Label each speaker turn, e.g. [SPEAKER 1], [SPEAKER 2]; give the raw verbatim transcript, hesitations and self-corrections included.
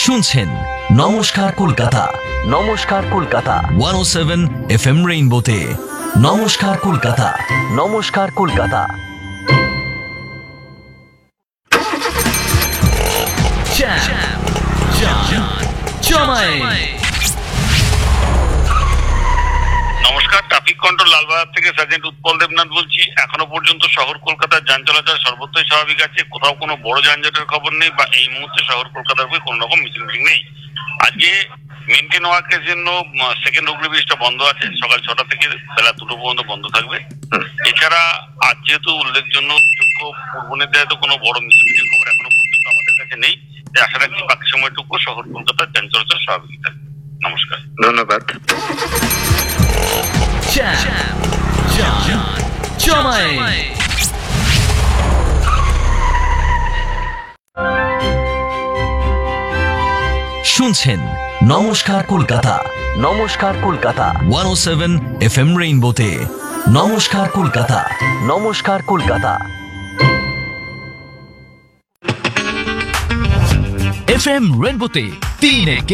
[SPEAKER 1] শুনছেন নমস্কার কলকাতা, নমস্কার কলকাতা একশো সাত এফ এম রেইনবোতে। নমস্কার কলকাতা, নমস্কার কলকাতা।
[SPEAKER 2] নমস্কার, ট্রাফিক কন্ট্রোল লালবাজার থেকে সার্জেন্ট উৎপল দেবনাথ বলছি। এখনো পর্যন্ত শহর কলকাতার যান চলাচল সর্বত্রই স্বাভাবিক আছে, কোথাও কোনো বড় যানজটের খবর নেই বা এই মুহূর্তে শহর কলকাতার উপরে কোনো রকম মিছিল মিটিং নেই। আজকে মেনটেন ওয়ার্কের জন্য সেকেন্ড হুগলি ব্রিজটা বন্ধ আছে, সকাল ছটা থেকে বেলা দুটো পর্যন্ত বন্ধ থাকবে। এছাড়া আজ যেহেতু উল্লেখযোগ্য পূর্ব নির্ধারিত কোনো বড় মিছিল মিটিং খবর এখনো পর্যন্ত আমাদের কাছে নেই, তাই আশা রাখছি বাকি সময়টুকু শহর কলকাতার যান চলাচল স্বাভাবিক থাকবে। নমস্কার,
[SPEAKER 3] ধন্যবাদ।
[SPEAKER 1] শুনছেন নমস্কার কলকাতা, নমস্কার কলকাতা একশো সাত এফ এম রেইনবোতে। নমস্কার কলকাতা, নমস্কার কলকাতা। এফ এম রেইনবোতে তিন